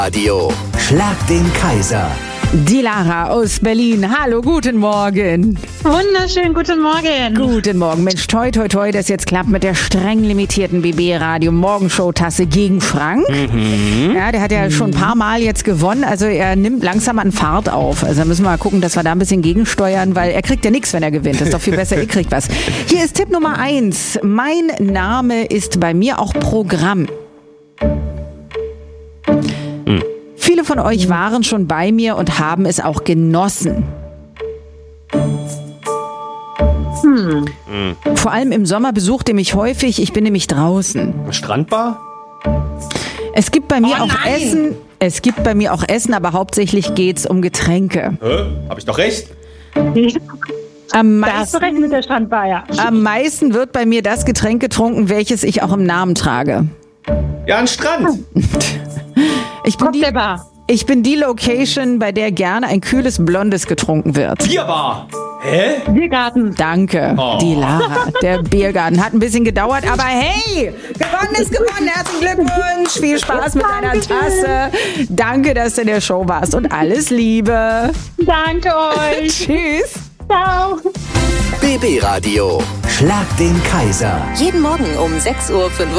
Radio. Schlag den Kaiser. Die Lara aus Berlin. Hallo, guten Morgen. Wunderschön, guten Morgen. Guten Morgen. Mensch, toi, toi, toi, dass jetzt klappt mit der streng limitierten BB-Radio-Morgenshow-Tasse gegen Frank. Ja, der hat ja schon ein paar Mal jetzt gewonnen. Also er nimmt langsam an Fahrt auf. Also da müssen wir mal gucken, dass wir da ein bisschen gegensteuern, weil er kriegt ja nichts, wenn er gewinnt. Das ist doch viel besser, ihr kriegt was. Hier ist Tipp Nummer 1. Mein Name ist bei mir auch Programm. Viele von euch waren schon bei mir und haben es auch genossen. Vor allem im Sommer besucht ihr mich häufig. Ich bin nämlich draußen. Strandbar? Es gibt bei mir auch Essen. Es gibt bei mir auch Essen, aber hauptsächlich geht's um Getränke. Hab ich doch recht? Am Da hast du recht mit der Strandbar, ja. meisten wird bei mir das Getränk getrunken, welches ich auch im Namen trage. Ja, ein Strand. Ich bin die Location, bei der gerne ein kühles Blondes getrunken wird. Bierbar. Hä? Biergarten. Danke, die Lara. Der Biergarten hat ein bisschen gedauert, aber hey, gewonnen ist gewonnen. Herzlichen Glückwunsch. Viel Spaß mit deiner Tasse. Danke, dass du in der Show warst und alles Liebe. Danke euch. Tschüss. Ciao. BB Radio. Schlag den Kaiser. Jeden Morgen um 6:35 Uhr